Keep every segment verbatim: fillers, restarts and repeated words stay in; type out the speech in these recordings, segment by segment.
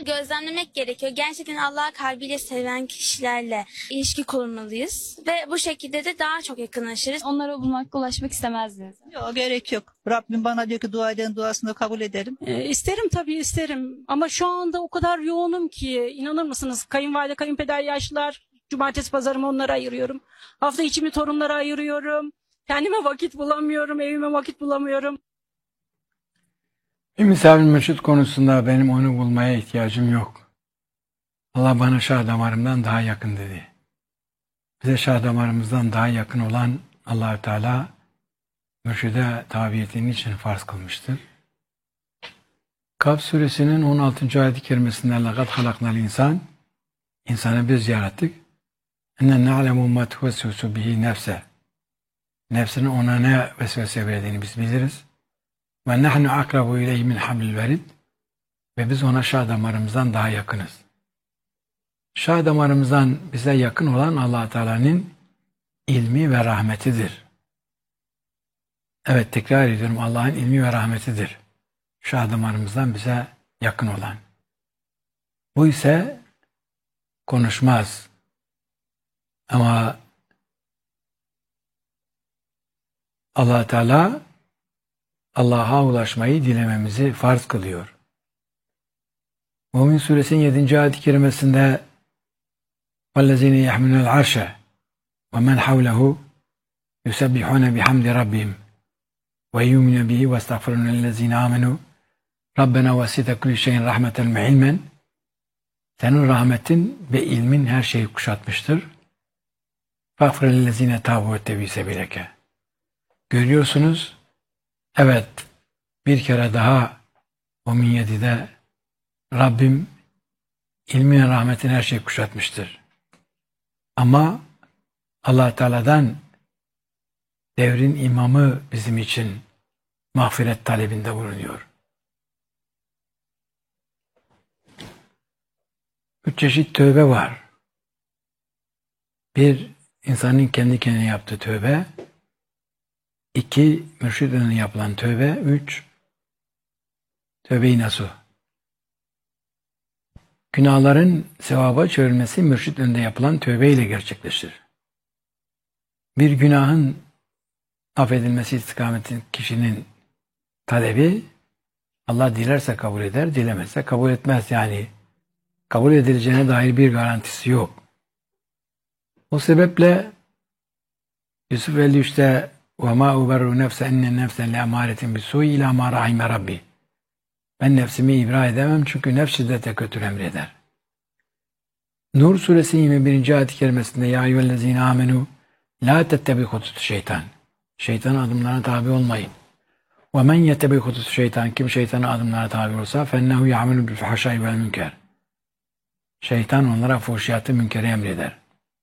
gözlemlemek gerekiyor. Gerçekten Allah'ı kalbiyle seven kişilerle ilişki kurmalıyız. Ve bu şekilde de daha çok yakınlaşırız. Onlara bulmakla ulaşmak istemezdiniz. Yok, gerek yok. Rabbim bana diyor ki dua eden duasını kabul ederim. E, isterim tabii isterim. Ama şu anda o kadar yoğunum ki inanır mısınız? Kayınvalide, kayınpeder, yaşlılar. Cumartesi pazarımı onlara ayırıyorum. Hafta içimi torunlara ayırıyorum. Kendime vakit bulamıyorum. Evime vakit bulamıyorum. Bir misafir mürşit konusunda benim onu bulmaya ihtiyacım yok. Allah bana şah damarımdan daha yakın dedi. Bize şah damarımızdan daha yakın olan Allah-u Teala mürşide tabiyetinin için farz kılmıştır. Kaf suresinin on altıncı ayet-i kerimesinde لَقَدْ خَلَقْنَا الْاِنْسَانِ İnsanı biz yarattık. اَنَّا نَعْلَمُ مَا تُوَسْوَسُ بِهِ نَفْسَهِ Nefsinin ona ne vesvese verdiğini biz biliriz. Ve nahnu akrabu ileyhi min hablil verid ve biz ona şah damarımızdan daha yakınız. Şah damarımızdan bize yakın olan Allah Teala'nın ilmi ve rahmetidir. Evet, tekrar ediyorum, Allah'ın ilmi ve rahmetidir. Şah damarımızdan bize yakın olan. Bu ise konuşmaz. Ama Allah Teala Allah'a ulaşmayı dilememizi farz kılıyor. Mümin Suresinin yedinci ayet-i kerimesinde وَالَّذِينَ يَحْمِلُونَ الْعَرْشَ وَمَنْ حَوْلَهُ يُسَبِّحُونَ بِحَمْدِ رَبِّهِمْ وَيُؤْمِنُونَ بِهِ وَاسْتَغْفِرُونَ لِلَّذِينَ آمَنُوا رَبَّنَا وَسِعْتَ كُلَّ شَيْءٍ رَحْمَةً وَعِلْمًا Senin rahmetin ve ilmin her şeyi kuşatmıştır. فَغْفِرْ لِلَّذِينَ تَابُوا وَاتَّبَعُوا سَبِيلَكَ Görüyorsunuz, evet, bir kere daha Mümin yedide Rabbim ilmin ve rahmetin her şeyi kuşatmıştır. Ama Allah Teala'dan devrin imamı bizim için mağfiret talebinde bulunuyor. Üç çeşit tövbe var. Bir, insanın kendi kendine yaptığı tövbe. İki, mürşid önüne yapılan tövbe. Üç, tövbe-i nasuh. Günahların sevaba çevrilmesi mürşid önünde yapılan tövbe ile gerçekleşir. Bir günahın affedilmesi istikametinin kişinin talebi, Allah dilerse kabul eder, dilemezse kabul etmez. Yani kabul edileceğine dair bir garantisi yok. O sebeple Yusuf elli üçte وَمَا اُبَرُّ نَفْسَ اِنَّ النَّفْسَ لَاَمَارَةٍ بِسُوءِ اِلَى مَا رَحِمَ رَبِّ Ben nefsimi ibra edemem çünkü nefs şiddete kötü emreder. Nur suresi yirmi birinci ayet-i kerimesinde ya eyyühellezine amenu la tettebi hutut şeytan. Şeytanın adımlarına tabi olmayın. Ve men yettebi hutut şeytan. Kim şeytanın adımlarına tabi olursa fennehu ya'melu bil fahşai vel münker. Şeytan onlara fuhşiyatı, münkeri emreder.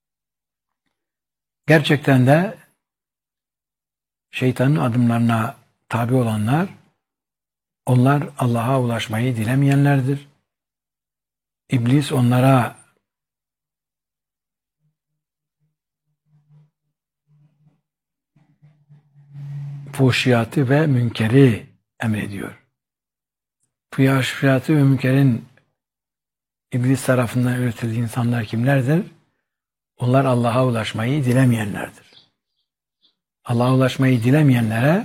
Gerçekten de şeytanın adımlarına tabi olanlar, onlar Allah'a ulaşmayı dilemeyenlerdir. İblis onlara fuhşiyatı ve münkeri emrediyor. Fuhşiyatı ve münkerin İblis tarafından üretildiği insanlar kimlerdir? Onlar Allah'a ulaşmayı dilemeyenlerdir. Allah'a ulaşmayı dilemeyenlere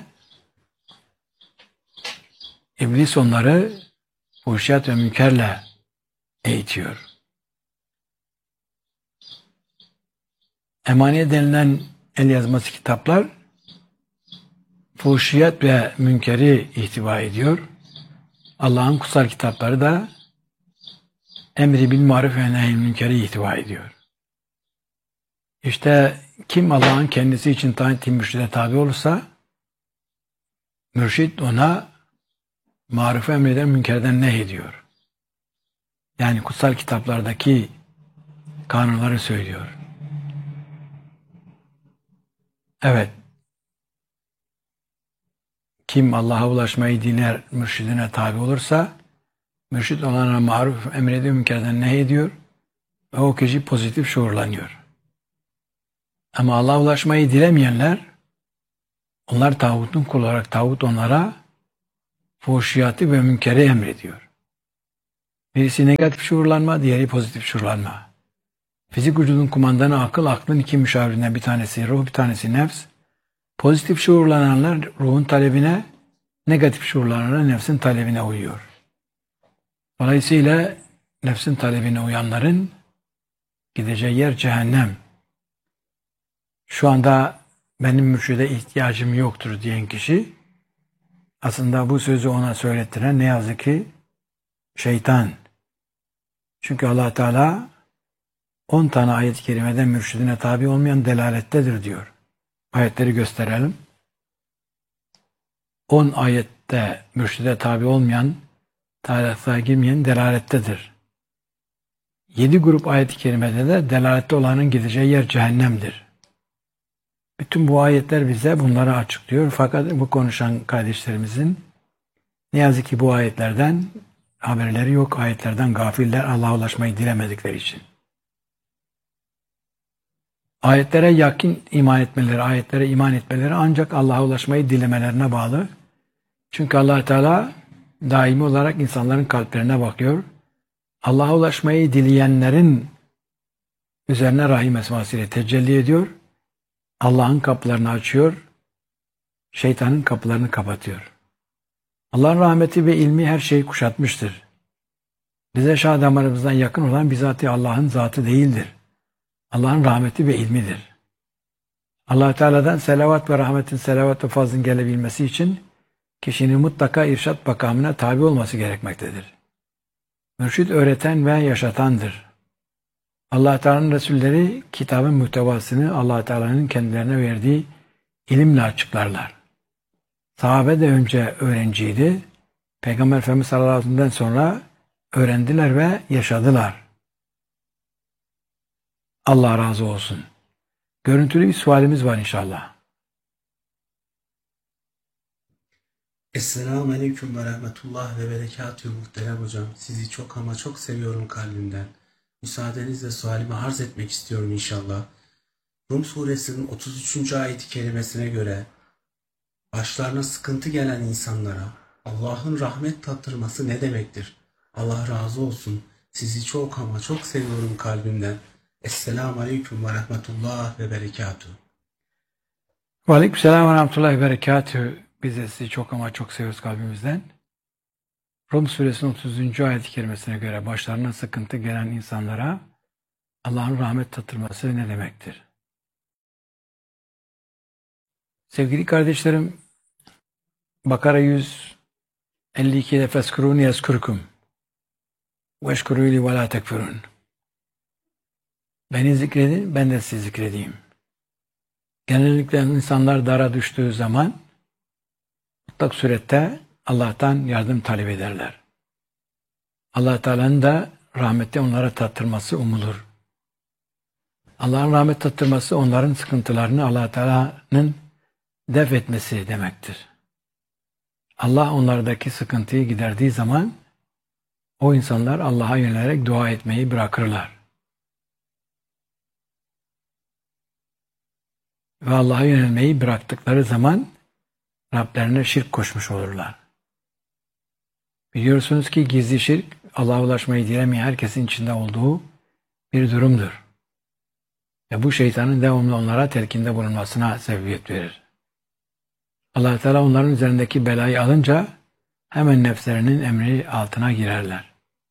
İblis onları fuhşiyat ve münkerle eğitiyor. Emaniye denilen el yazması kitaplar fuhşiyat ve münkeri ihtiva ediyor. Allah'ın kutsal kitapları da emri bil maruf ve nehy münkeri ihtiva ediyor. İşte kim Allah'ın kendisi için tayin ettiği mürşide tabi olursa mürşid ona marufu emreder, münkerden nehyediyor. Yani kutsal kitaplardaki kanunları söylüyor. Evet. Kim Allah'a ulaşmayı diler, mürşidine tabi olursa mürşid onlara maruf emrediyor, münkerden nehyediyor ve o kişi pozitif şuurlanıyor. Ama Allah'a ulaşmayı dilemeyenler, onlar tağutun kulu olarak tağut onlara fuhşiyatı ve münkeri emrediyor. Birisi negatif şuurlanma, diğeri pozitif şuurlanma. Fizik vücudun kumandanı akıl, aklın iki müşavirinden bir tanesi ruh, bir tanesi nefs. Pozitif şuurlananlar ruhun talebine, negatif şuurlananlar nefsin talebine uyuyor. Dolayısıyla nefsin talebine uyanların gideceği yer cehennem. Şu anda benim mürşide ihtiyacım yoktur diyen kişi aslında bu sözü ona söylettiren ne yazık ki şeytan. Çünkü Allah Teala on tane ayet-i kerimede mürşidine tabi olmayan delalettedir diyor. Ayetleri gösterelim. on ayette mürşide tabi olmayan, talimatlara girmeyen delalettedir. yedi grup ayet-i kerimede de delalette olanın gideceği yer cehennemdir. Bütün bu ayetler bize bunları açıklıyor. Fakat bu konuşan kardeşlerimizin ne yazık ki bu ayetlerden haberleri yok. Ayetlerden gafiller, Allah'a ulaşmayı dilemedikleri için. Ayetlere yakın iman etmeleri, ayetlere iman etmeleri ancak Allah'a ulaşmayı dilemelerine bağlı. Çünkü Allah Teala daimi olarak insanların kalplerine bakıyor. Allah'a ulaşmayı dileyenlerin üzerine rahim esmasıyla tecelli ediyor. Allah'ın kapılarını açıyor, şeytanın kapılarını kapatıyor. Allah'ın rahmeti ve ilmi her şeyi kuşatmıştır. Bize şah damarımızdan yakın olan bizatihi Allah'ın zatı değildir. Allah'ın rahmeti ve ilmidir. Allah Teala'dan selavat ve rahmetin, selavat ve fazlın gelebilmesi için kişinin mutlaka irşat makamına tabi olması gerekmektedir. Mürşid öğreten ve yaşatandır. Allah Teala'nın Resulleri kitabın muhtevasını Allah Teala'nın kendilerine verdiği ilimle açıklarlar. Sahabe de önce öğrenciydi. Peygamber Efendimiz sallallahu aleyhi ve sellem'den sonra öğrendiler ve yaşadılar. Allah razı olsun. Görüntülü bir sualimiz var inşallah. Esselamu Aleyküm ve Rahmetullah ve Berekatühü muhterem hocam. Sizi çok ama çok seviyorum kalbimden. Müsaadenizle sualimi arz etmek istiyorum inşallah. Rum suresinin otuz üçüncü ayet-i kerimesine göre başlarına sıkıntı gelen insanlara Allah'ın rahmet tattırması ne demektir? Allah razı olsun. Sizi çok ama çok seviyorum kalbimden. Esselamu Aleyküm ve Rahmetullah ve Berekatühü. Ve Aleykümselam ve Rahmetullahi ve Berekatühü. Biz de sizi çok ama çok seviyoruz kalbimizden. Rum suresinin otuzuncu ayet-i kerimesine göre başlarına sıkıntı gelen insanlara Allah'ın rahmet tattırması ne demektir? Sevgili kardeşlerim, Bakara yüz elli iki'de feskuruni yeskurkum veşkuruli ve la tekfurun. Beni zikredin, ben de sizi zikredeyim. Genellikle insanlar dara düştüğü zaman mutlak surette Allah'tan yardım talep ederler. Allah Teala'nın da rahmeti onlara tattırması umulur. Allah'ın rahmet tattırması onların sıkıntılarını Allah Teala'nın def etmesi demektir. Allah onlardaki sıkıntıyı giderdiği zaman o insanlar Allah'a yönelerek dua etmeyi bırakırlar. Ve Allah'a yönelmeyi bıraktıkları zaman Rablerine şirk koşmuş olurlar. Biliyorsunuz ki gizli şirk Allah'a ulaşmayı dilemeyen herkesin içinde olduğu bir durumdur. Ve bu şeytanın devamlı onlara telkinde bulunmasına sebebiyet verir. Allah Teala onların üzerindeki belayı alınca hemen nefslerinin emri altına girerler.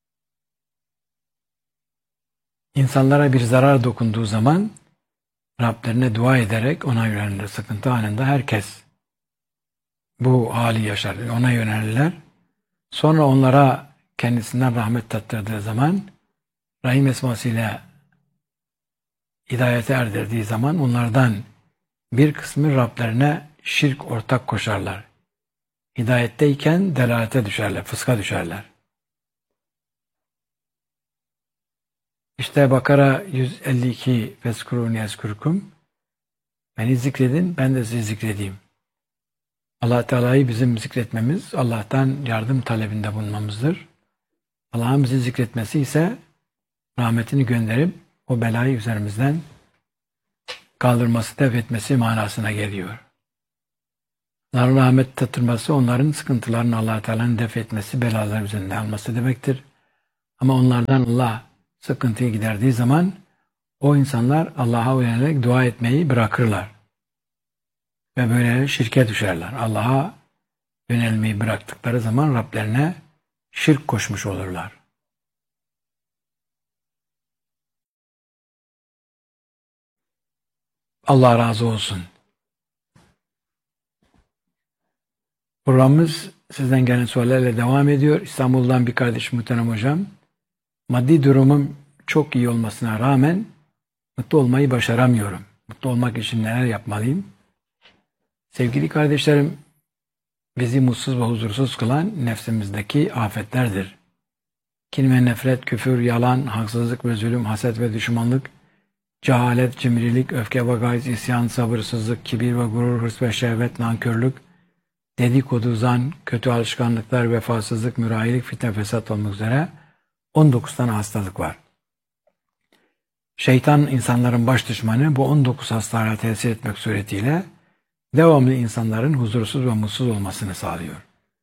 İnsanlara bir zarar dokunduğu zaman Rablerine dua ederek ona yönelir. Sıkıntı anında herkes bu hali yaşar. Ona yönelirler. Sonra onlara kendisinden rahmet tattırdığı zaman Rahim esmasıyla hidayete erdirdiği zaman onlardan bir kısmı Rablerine şirk ortak koşarlar. Hidayetteyken delalete düşerler, fıska düşerler. İşte Bakara yüz elli iki Feskuruni eskurkum. Beni zikredin, ben de sizi zikredeyim. Allah Teala'yı bizim zikretmemiz, Allah'tan yardım talebinde bulunmamızdır. Allah'ın bizi zikretmesi ise rahmetini gönderip o belayı üzerimizden kaldırması, def etmesi manasına geliyor. Onların rahmet tattırması, onların sıkıntılarını Allah Teala'nın def etmesi, belalar üzerinden alması demektir. Ama onlardan Allah sıkıntıyı giderdiği zaman o insanlar Allah'a yönelik dua etmeyi bırakırlar. Ve böyle şirke düşerler. Allah'a yönelmeyi bıraktıkları zaman Rablerine şirk koşmuş olurlar. Allah razı olsun. Programımız sizden gelen suallerle devam ediyor. İstanbul'dan bir kardeş muhterem hocam. Maddi durumum çok iyi olmasına rağmen mutlu olmayı başaramıyorum. Mutlu olmak için neler yapmalıyım? Sevgili kardeşlerim, bizi mutsuz ve huzursuz kılan nefsimizdeki afetlerdir. Kin ve nefret, küfür, yalan, haksızlık ve zulüm, haset ve düşmanlık, cehalet, cimrilik, öfke ve gayz, isyan, sabırsızlık, kibir ve gurur, hırs ve şehvet, nankörlük, dedikodu, zan, kötü alışkanlıklar, vefasızlık, mürahilik, fitne, fesat olmak üzere on dokuz tane hastalık var. Şeytan insanların baş düşmanı, bu on dokuz hastalığa tesir etmek suretiyle devamlı insanların huzursuz ve mutsuz olmasını sağlıyor.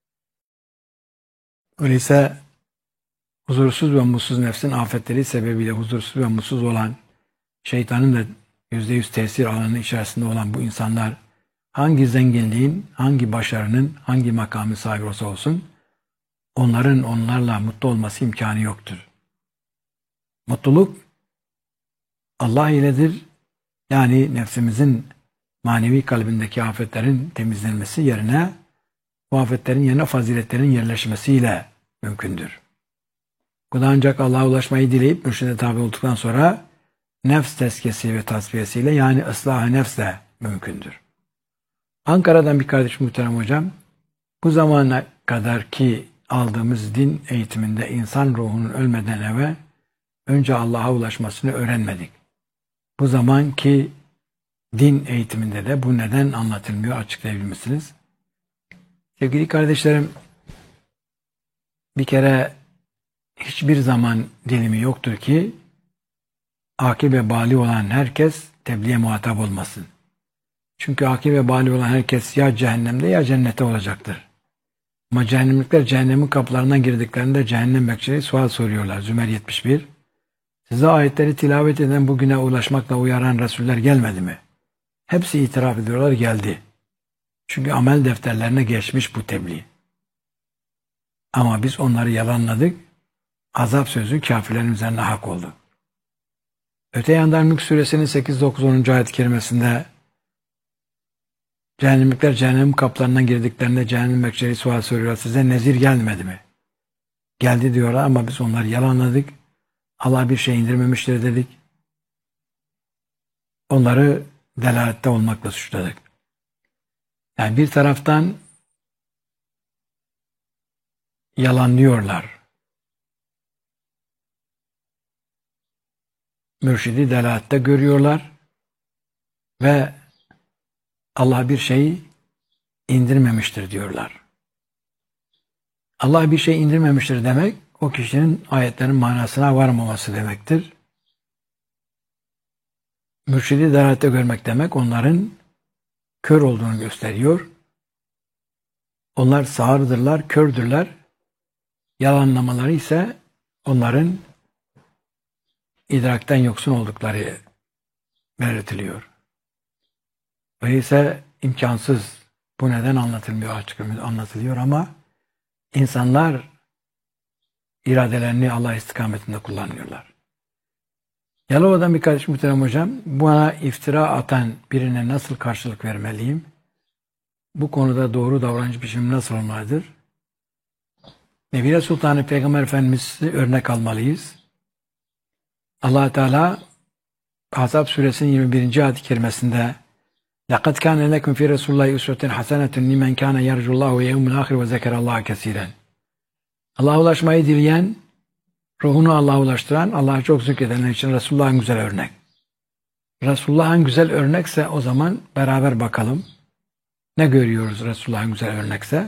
Öyleyse huzursuz ve mutsuz nefsin afetleri sebebiyle huzursuz ve mutsuz olan, şeytanın da yüzde yüz tesir alanı içerisinde olan bu insanlar hangi zenginliğin, hangi başarının, hangi makamı sahibi olsa olsun onların onlarla mutlu olması imkanı yoktur. Mutluluk Allah iledir. Yani nefsimizin manevi kalbindeki afetlerin temizlenmesi yerine bu afetlerin yerine faziletlerin yerleşmesiyle mümkündür. Bu da ancak Allah'a ulaşmayı dileyip mürşide tabi olduktan sonra nefs tezkiyesi ve tasfiyesiyle yani ıslah-ı nefsle mümkündür. Ankara'dan bir kardeş muhterem hocam, bu zamana kadar ki aldığımız din eğitiminde insan ruhunun ölmeden evvel önce Allah'a ulaşmasını öğrenmedik. Bu zamanki din eğitiminde de bu neden anlatılmıyor, açıklayabilir misiniz? Sevgili kardeşlerim, bir kere hiçbir zaman dilimi yoktur ki akil ve bali olan herkes tebliğe muhatap olmasın. Çünkü akil ve bali olan herkes ya cehennemde ya cennete olacaktır. Ama cehennemlikler cehennemin kapılarından girdiklerinde cehennem bekçileri sual soruyorlar. Zümer yetmiş bir. Size ayetleri tilavet eden bugüne ulaşmakla uyaran Resuller gelmedi mi? Hepsi itiraf ediyorlar, geldi. Çünkü amel defterlerine geçmiş bu tebliğ. Ama biz onları yalanladık. Azap sözü kafirlerin üzerine hak oldu. Öte yandan Mülk Suresinin sekiz dokuz on ayet-i kerimesinde cehennemlikler cehennem kapılarından girdiklerinde cehennem bekçileri sual soruyorlar. Size nezir gelmedi mi? Geldi diyorlar ama biz onları yalanladık. Allah bir şey indirmemiştir dedik. Onları delalette olmakla suçladık. Yani bir taraftan yalanlıyorlar. Mürşidi delalette görüyorlar ve Allah bir şeyi indirmemiştir diyorlar. Allah bir şey indirmemiştir demek, o kişinin ayetlerin manasına varmaması demektir. Mürşidi delalette görmek demek, onların kör olduğunu gösteriyor. Onlar sağırdırlar, kördürler. Yalanlamaları ise onların idrakten yoksun oldukları belirtiliyor. Öyleyse imkansız. Bu neden anlatılmıyor, açık anlatılıyor ama insanlar iradelerini Allah istikametinde kullanıyorlar. Yalova'dan bir kardeş muhterem hocam, bana iftira atan birine nasıl karşılık vermeliyim? Bu konuda doğru davranış biçimi nasıl olmalıdır? Nebile Sultanı Peygamber Efendimiz'i örnek almalıyız. Allah Teala Ahzab Suresinin yirmi birinci ayet-i kerimesinde لَقَدْ كَانَ لَكُمْ فِي رَسُولِ اللّٰهِ اُسْوَةٌ حَسَنَةٌ لِمَنْ كَانَ يَرْجُ اللّٰهُ وَيَوْمُ الْآخِرِ وَذَكَرَ اللّٰهَ كَثِيرًا. Allah'a ulaşmayı dileyen, ruhunu Allah'a ulaştıran, Allah'a çok zikredenler için Resulullah'ın güzel örnek. Resulullah'ın güzel örnekse o zaman beraber bakalım. Ne görüyoruz Resulullah'ın güzel örnekse?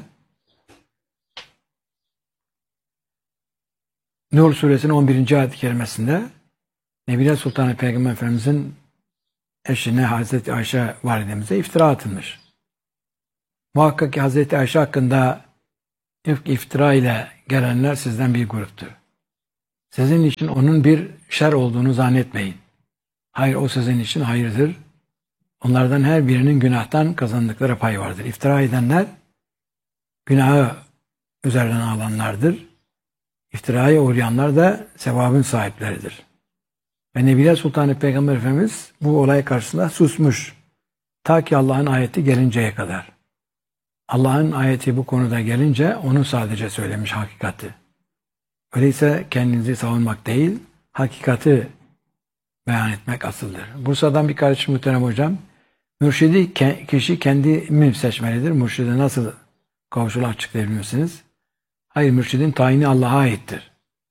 Nur Suresinin on birinci ayet-i kerimesinde Nebile Sultanı Peygamber Efendimiz'in eşine Hazreti Ayşe validemize iftira atılmış. Muhakkak ki Hazreti Ayşe hakkında iftira ile gelenler sizden bir gruptur. Sizin için onun bir şer olduğunu zannetmeyin. Hayır, o sizin için hayırdır. Onlardan her birinin günahtan kazandıkları pay vardır. İftira edenler günahı üzerinden alanlardır. İftiraya uğrayanlar da sevabın sahipleridir. Ve Nebiler Sultanı Peygamber Efendimiz bu olay karşısında susmuş. Ta ki Allah'ın ayeti gelinceye kadar. Allah'ın ayeti bu konuda gelince onu sadece söylemiş, hakikati. Öyleyse kendinizi savunmak değil, hakikati beyan etmek asıldır. Bursa'dan bir kardeşim muhterem hocam, mürşidi kişi kendi mi seçmelidir? Mürşide nasıl kavuşulu açıklayabilir misiniz? Hayır, mürşidin tayini Allah'a aittir.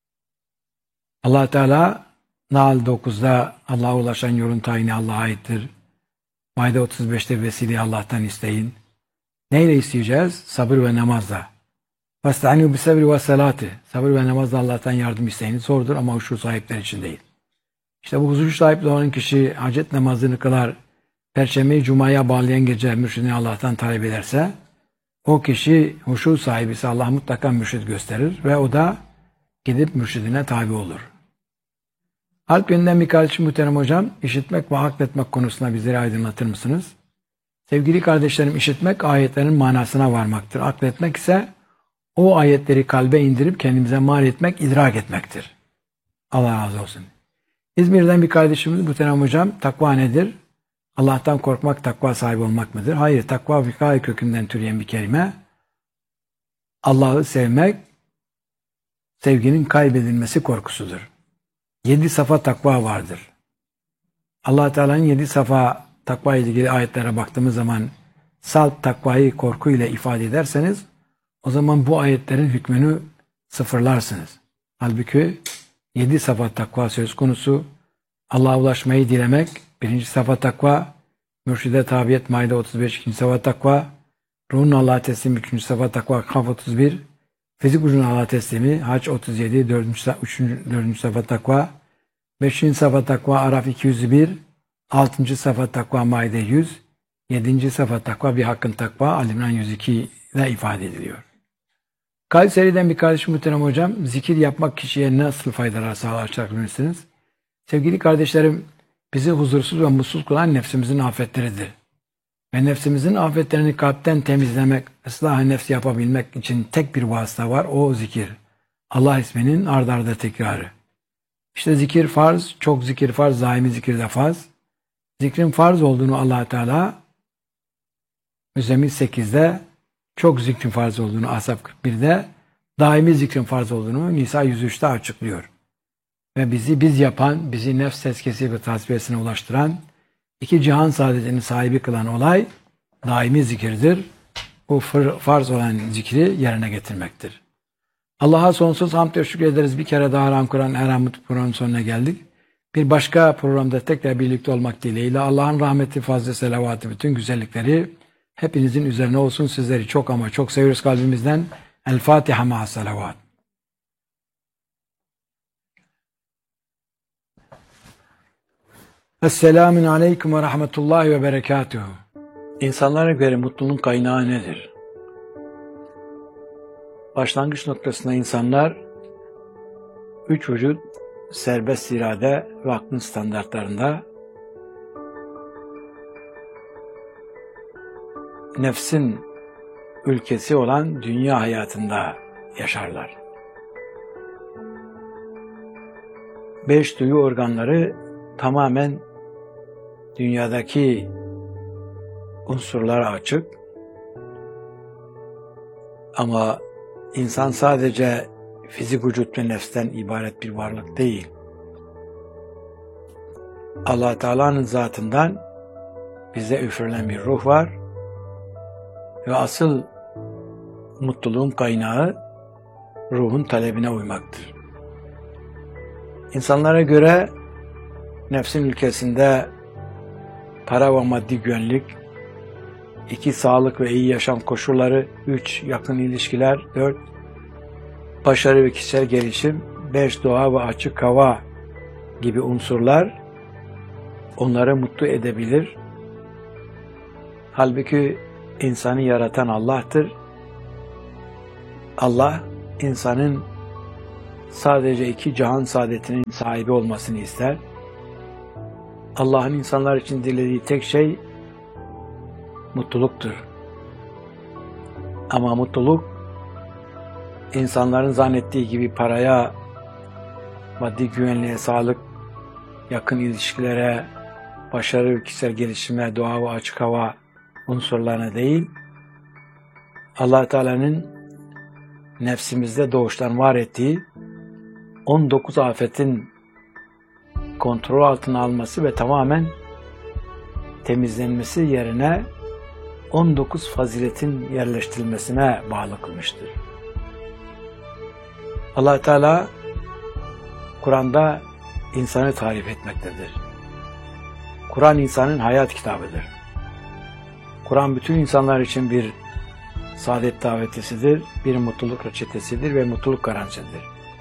Allah Teala Nahl dokuzda Allah'a ulaşan yolun tayini Allah'a aittir. Maide otuz beşte vesileyi Allah'tan isteyin. Neyle isteyeceğiz? Sabır ve namazla. Vesta'inu bis sabri ve salati. Sabır ve namazla Allah'tan yardım isteyiniz. Zordur ama huşu sahipler için değil. İşte bu huzur sahibi olan kişi hacet namazını kılar, Perşembeyi Cuma'ya bağlayan gece mürşidini Allah'tan talep ederse, o kişi huşu sahibisi Allah mutlaka mürşid gösterir ve o da gidip mürşidine tabi olur. Alp yönünden bir kardeşim muhterem hocam, işitmek ve akletmek konusunda bizleri aydınlatır mısınız? Sevgili kardeşlerim, işitmek ayetlerin manasına varmaktır. Akletmek ise o ayetleri kalbe indirip kendimize mal etmek, idrak etmektir. Allah razı olsun. İzmir'den bir kardeşimiz muhterem hocam, takva nedir? Allah'tan korkmak takva sahibi olmak mıdır? Hayır, takva vikâye kökünden türeyen bir kelime. Allah'ı sevmek, sevginin kaybedilmesi korkusudur. Yedi safa takva vardır. Allah Teala'nın yedi safa takva ile ilgili ayetlere baktığımız zaman salt takvayı korku ile ifade ederseniz o zaman bu ayetlerin hükmünü sıfırlarsınız. Halbuki yedi safa takva söz konusu. Allah'a ulaşmayı dilemek birinci safa takva, mürşide tabiyet Maide otuz beş ikinci safa takva, ruhun Allah'a teslim üçüncü safa takva Kaf otuz bir, fizik ucunun Allah'a teslimi Hac otuz yedi dördüncü safa takva, beşinci safa takva Araf iki yüz bir, altıncı safa takva Maide yüz, yedinci safa takva bir hakkın takva Ali İmran yüz iki ile ifade ediliyor. Kayseri'den bir kardeşim muhterem hocam, zikir yapmak kişiye nasıl faydalar sağlar açıklayabilirsiniz? Sevgili kardeşlerim, bizi huzursuz ve mutsuz kılan nefsimizin afetleridir. Ve nefsimizin afetlerini kalpten temizlemek, ıslah-ı nefsi yapabilmek için tek bir vasıta var, o zikir. Allah isminin ard arda tekrarı. İşte zikir farz, çok zikir farz, daimi zikir de farz. Zikrin farz olduğunu Allah Teala Müzzemmil sekizde, çok zikrin farz olduğunu Ashab kırk birde, daimi zikrin farz olduğunu Nisa yüz üçte açıklıyor. Ve bizi biz yapan, bizi nefs tezkiyesi ve tasfiyesine ulaştıran, iki cihan saadetinin sahibi kılan olay daimi zikirdir. Bu farz olan zikri yerine getirmektir. Allah'a sonsuz hamd ve şükür ederiz. Bir kere daha Ram Kur'an Erhamut programının sonuna geldik. Bir başka programda tekrar birlikte olmak dileğiyle Allah'ın rahmeti, fazla selavatı, bütün güzellikleri hepinizin üzerine olsun. Sizleri çok ama çok seviyoruz kalbimizden. El Fatiha ma'a selavat. Esselamun aleyküm ve rahmetullahi ve berekatuhu. İnsanlara göre mutluluğun kaynağı nedir? Başlangıç noktasında insanlar üç vücut, serbest irade ve aklın standartlarında nefsin ülkesi olan dünya hayatında yaşarlar. Beş duyu organları tamamen dünyadaki unsurlara açık. Ama insan sadece fizik vücut ve nefsten ibaret bir varlık değil. Allah Teala'nın zatından bize üfürülen bir ruh var ve asıl mutluluğun kaynağı ruhun talebine uymaktır. İnsanlara göre nefsin ülkesinde para ve maddi güvenlik, iki sağlık ve iyi yaşam koşulları, üç yakın ilişkiler, dört başarı ve kişisel gelişim, beş doğa ve açık hava gibi unsurlar onları mutlu edebilir. Halbuki insanı yaratan Allah'tır. Allah insanın sadece iki cihan saadetinin sahibi olmasını ister. Allah'ın insanlar için dilediği tek şey mutluluktur. Ama mutluluk insanların zannettiği gibi paraya, maddi güvenliğe, sağlık, yakın ilişkilere, başarı, kişisel gelişime, doğa ve açık hava unsurlarına değil, Allah Teala'nın nefsimizde doğuştan var ettiği on dokuz afetin kontrol altına alması ve tamamen temizlenmesi yerine on dokuz faziletin yerleştirilmesine bağlı kılmıştır. Allah Teala Kur'an'da insanı tarif etmektedir. Kur'an insanın hayat kitabıdır. Kur'an bütün insanlar için bir saadet davetisidir, bir mutluluk reçetesidir ve mutluluk garantisidir.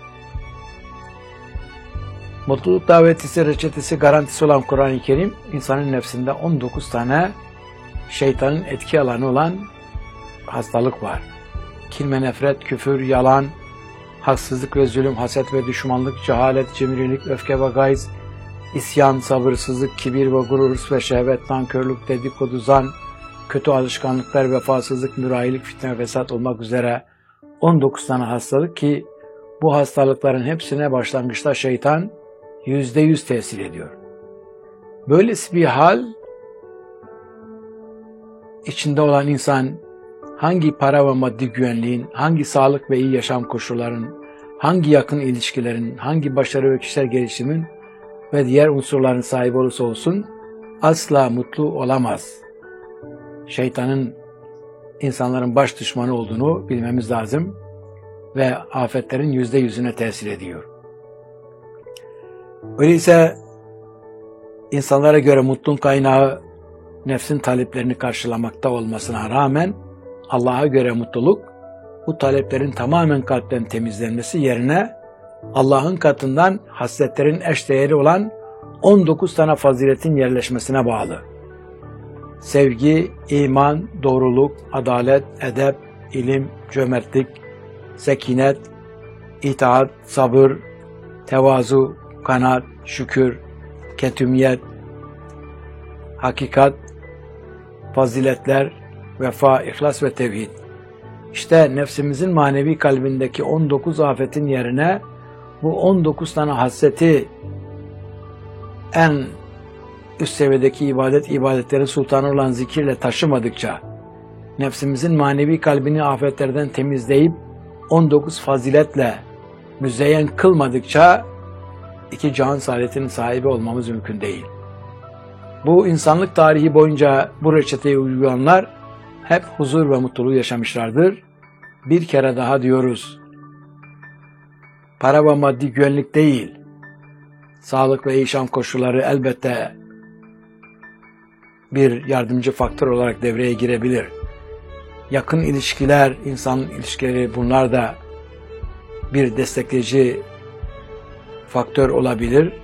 Mutluluk davetisi, reçetesi, garantisi olan Kur'an-ı Kerim, insanın nefsinde on dokuz tane şeytanın etki alanı olan hastalık var. Kin ve nefret, küfür, yalan, haksızlık ve zulüm, haset ve düşmanlık, cehalet, cimrilik, öfke ve gayz, isyan, sabırsızlık, kibir ve gurur, hırs ve şehvet, nankörlük, dedikodu, zan, kötü alışkanlıklar, vefasızlık, mürahilik, fitne ve fesat olmak üzere on dokuz tane hastalık ki bu hastalıkların hepsine başlangıçta şeytan yüzde yüz tesir ediyor. Böylesi bir hal içinde olan insan hangi para ve maddi güvenliğin, hangi sağlık ve iyi yaşam koşullarının, hangi yakın ilişkilerin, hangi başarı ve kişisel gelişimin ve diğer unsurların sahibi olursa olsun asla mutlu olamaz. Şeytanın insanların baş düşmanı olduğunu bilmemiz lazım ve afetlerin yüzde yüzüne tesir ediyor. Öyleyse insanlara göre mutluluk kaynağı nefsin taleplerini karşılamakta olmasına rağmen Allah'a göre mutluluk bu taleplerin tamamen kalpten temizlenmesi yerine Allah'ın katından hasletlerin eşdeğeri olan on dokuz tane faziletin yerleşmesine bağlı. Sevgi, iman, doğruluk, adalet, edep, ilim, cömertlik, sekinet, itaat, sabır, tevazu, kanaat, şükür, ketümiyet, hakikat, faziletler, vefa, ihlas ve tevhid. İşte nefsimizin manevi kalbindeki on dokuz afetin yerine bu on dokuz tane hasreti en üst seviyedeki ibadet, ibadetlerin sultanı olan zikirle taşımadıkça, nefsimizin manevi kalbini afetlerden temizleyip on dokuz faziletle müzeyyen kılmadıkça iki cihan saadetinin sahibi olmamız mümkün değil. Bu insanlık tarihi boyunca bu reçeteyi uygulayanlar hep huzur ve mutluluğu yaşamışlardır. Bir kere daha diyoruz, para ve maddi güvenlik değil, sağlık ve yaşam koşulları elbette bir yardımcı faktör olarak devreye girebilir. Yakın ilişkiler, insan ilişkileri, bunlar da bir destekleyici faktör olabilir.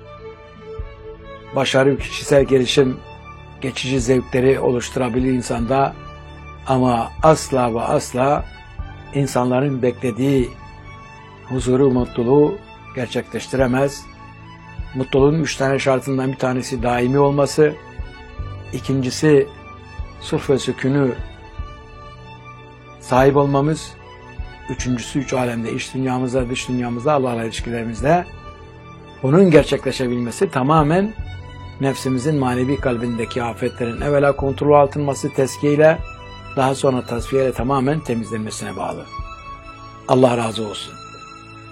Başarı, kişisel gelişim, geçici zevkleri oluşturabilir insanda ama asla ve asla insanların beklediği huzuru, mutluluğu gerçekleştiremez. Mutluluğun üç tane şartından bir tanesi daimi olması, ikincisi sulh ve sükûnü sahip olmamız, üçüncüsü üç alemde, iç dünyamızda, dış dünyamızda, Allah'la ilişkilerimizde. Bunun gerçekleşebilmesi tamamen nefsimizin manevi kalbindeki afetlerin evvela kontrol altınması tezkiyeyle, daha sonra tasfiyeyle tamamen temizlenmesine bağlı. Allah razı olsun.